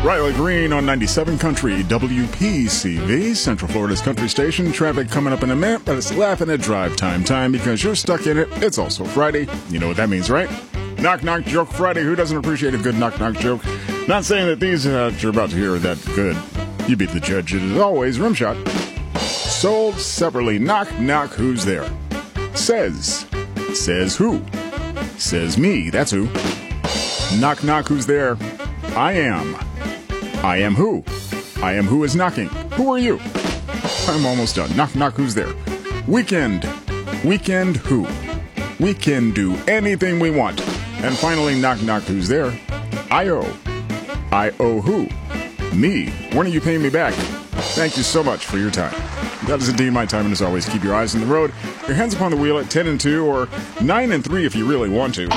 Riley Green on 97 Country, WPCV, Central Florida's country station. Traffic coming up in a minute, but it's laughing at drive time because you're stuck in it. It's also Friday. You know what that means, right? Knock Knock Joke Friday. Who doesn't appreciate a good knock knock joke? Not saying that these you're about to hear are that good. You beat the judge. It is always Rimshot. Sold separately. Knock knock, who's there? Says who? Says me, that's who. Knock knock, who's there? I am who? I am who is knocking. Who are you? I'm almost done. Knock knock, who's there? Weekend who? We can do anything we want. And finally, knock knock, who's there? I owe who? Me. When are you paying me back? Thank you so much for your time. That is indeed my time, and as always, keep your eyes on the road, your hands upon the wheel at 10 and 2, or 9 and 3 if you really want to.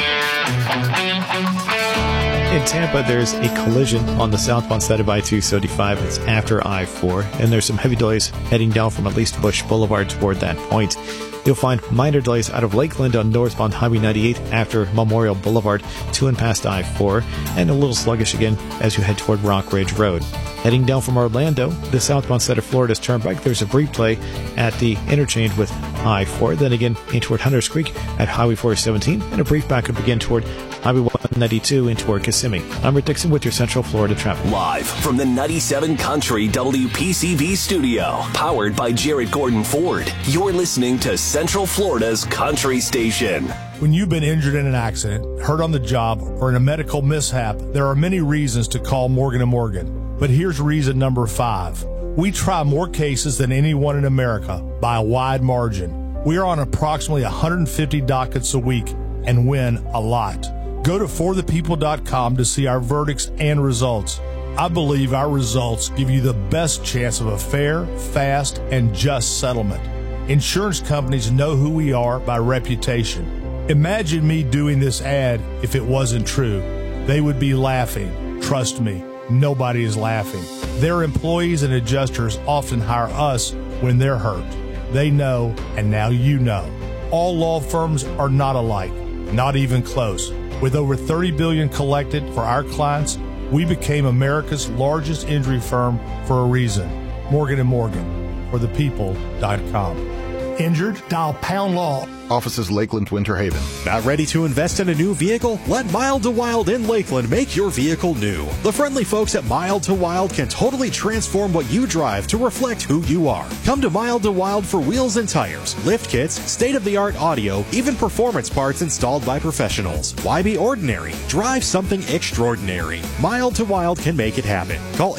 In Tampa, there's a collision on the southbound side of I-275. It's after I-4, and there's some heavy delays heading down from at least Bush Boulevard toward that point. You'll find minor delays out of Lakeland on northbound Highway 98 after Memorial Boulevard to and past I-4, and a little sluggish again as you head toward Rock Ridge Road. Heading down from Orlando, the southbound side of Florida's Turnpike, there's a brief delay at the interchange with I-4, then again in toward Hunters Creek at Highway 417, and a brief backup again toward Highway 192 in toward Kissimmee. I'm Rick Dixon with your Central Florida traffic. Live from the 97 Country WPCV studio, powered by Jared Gordon Ford, you're listening to Central Florida's country station. When you've been injured in an accident, hurt on the job, or in a medical mishap, there are many reasons to call Morgan & Morgan. But here's reason number 5. We try more cases than anyone in America by a wide margin. We are on approximately 150 dockets a week and win a lot. Go to forthepeople.com to see our verdicts and results. I believe our results give you the best chance of a fair, fast, and just settlement. Insurance companies know who we are by reputation. Imagine me doing this ad if it wasn't true. They would be laughing. Trust me, nobody is laughing. Their employees and adjusters often hire us when they're hurt. They know, and now you know. All law firms are not alike, not even close. With over $30 billion collected for our clients, we became America's largest injury firm for a reason. Morgan & Morgan, forthepeople.com. Injured? Dial pound law. Offices Lakeland, Winter Haven. Not ready to invest in a new vehicle? Let Mild to Wild in Lakeland make your vehicle new. The friendly folks at Mild to Wild can totally transform what you drive to reflect who you are. Come to Mild to Wild for wheels and tires, lift kits, state-of-the-art audio, even performance parts installed by professionals. Why be ordinary? Drive something extraordinary. Mild to Wild can make it happen. Call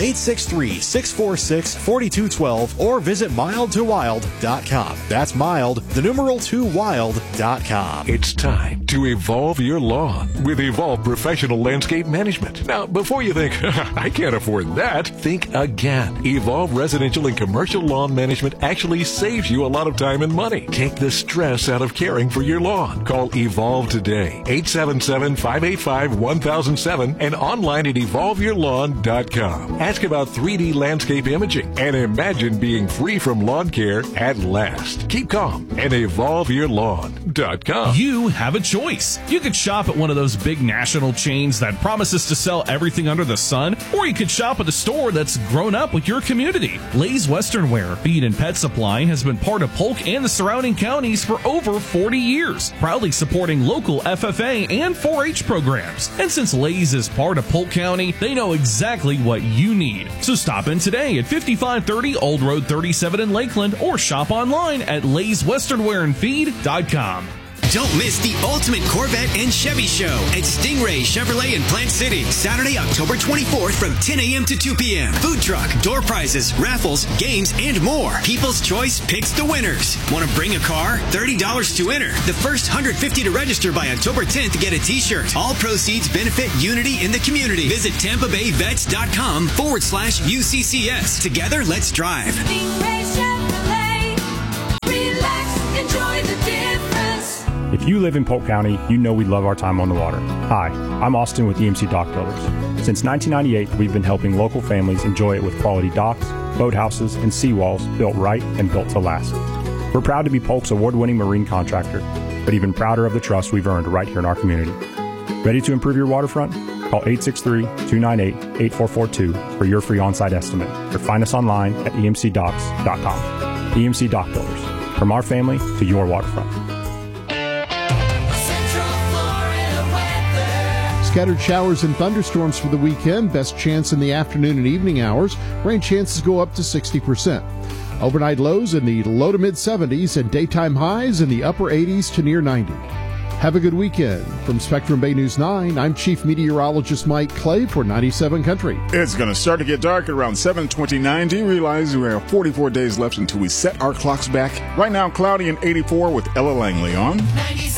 863-646-4212 or visit mildtowild.com. That's Mild, the numeral 2 Wild.com. It's time to evolve your lawn with Evolve Professional Landscape Management. Now, before you think, I can't afford that, think again. Evolve Residential and Commercial Lawn Management actually saves you a lot of time and money. Take the stress out of caring for your lawn. Call Evolve today, 877-585-1007 and online at evolveyourlawn.com. Ask about 3D landscape imaging and imagine being free from lawn care at last. Keep calm and evolve your lawn.com. You have a choice. You could shop at one of those big national chains that promises to sell everything under the sun, or you could shop at a store that's grown up with your community. Lay's Western Wear Feed and Pet Supply has been part of Polk and the surrounding counties for over 40 years, proudly supporting local FFA and 4-H programs. And since Lay's is part of Polk County, they know exactly what you need. So stop in today at 5530 Old Road 37 in Lakeland, or shop online at layswesternwearandfeed.com. Don't miss the ultimate Corvette and Chevy show at Stingray Chevrolet in Plant City, Saturday, October 24th from 10 a.m. to 2 p.m. Food truck, door prizes, raffles, games, and more. People's Choice picks the winners. Want to bring a car? $30 to enter. The first 150 to register by October 10th to get a t-shirt. All proceeds benefit Unity in the community. Visit TampaBayVets.com/UCCS. Together, let's drive. Stingray Chevrolet. Relax, enjoy the difference. If you live in Polk County, you know we love our time on the water. Hi, I'm Austin with EMC Dock Builders. Since 1998, we've been helping local families enjoy it with quality docks, boathouses, and seawalls built right and built to last. We're proud to be Polk's award-winning marine contractor, but even prouder of the trust we've earned right here in our community. Ready to improve your waterfront? Call 863-298-8442 for your free on-site estimate, or find us online at emcdocs.com. EMC Dock Builders. From our family to your waterfront. Scattered showers and thunderstorms for the weekend. Best chance in the afternoon and evening hours. Rain chances go up to 60%. Overnight lows in the low to mid-70s and daytime highs in the upper 80s to near 90. Have a good weekend. From Spectrum Bay News 9, I'm Chief Meteorologist Mike Clay for 97 Country. It's going to start to get dark at around 7:29. Do you realize we have 44 days left until we set our clocks back? Right now, cloudy and 84 with Ella Langley on 97.